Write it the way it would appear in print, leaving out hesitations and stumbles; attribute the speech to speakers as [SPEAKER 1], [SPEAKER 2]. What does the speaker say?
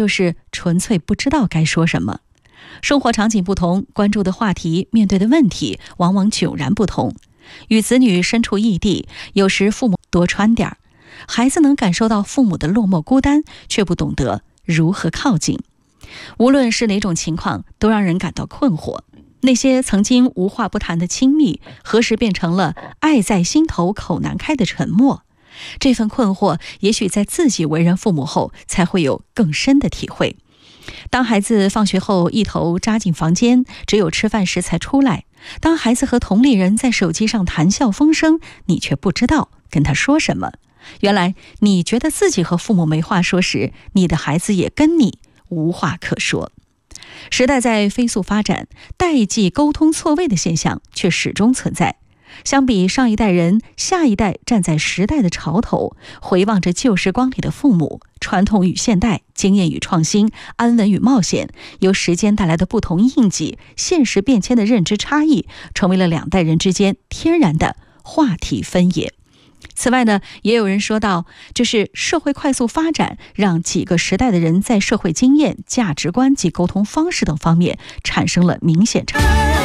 [SPEAKER 1] 就是纯粹不知道该说什么。生活场景不同，关注的话题、面对的问题往往迥然不同。与子女身处异地，有时父母多穿点儿，孩子能感受到父母的落寞孤单，却不懂得如何靠近。无论是哪种情况，都让人感到困惑。那些曾经无话不谈的亲密，何时变成了爱在心头口难开的沉默？这份困惑，也许在自己为人父母后，才会有更深的体会。当孩子放学后一头扎进房间，只有吃饭时才出来；当孩子和同龄人在手机上谈笑风生，你却不知道跟他说什么。原来你觉得自己和父母没话说时，你的孩子也跟你无话可说。时代在飞速发展，代际沟通错位的现象却始终存在。相比上一代人，下一代站在时代的潮头，回望着旧时光里的父母，传统与现代，经验与创新，安稳与冒险，由时间带来的不同印记，现实变迁的认知差异，成为了两代人之间天然的话题分野。此外呢，也有人说到，就是社会快速发展，让几个时代的人在社会经验、价值观及沟通方式等方面产生了明显差异。